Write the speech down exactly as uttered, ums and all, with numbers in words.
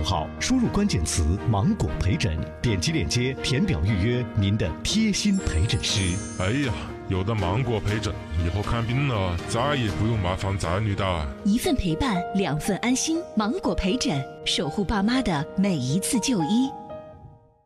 号，输入关键词“芒果陪诊”，点击链接填表预约您的贴心陪诊师。 哎呀，有了芒果陪诊，以后看病了再也不用麻烦再女的。 一份陪伴，两份安心。芒果陪诊，守护爸妈的每一次就医。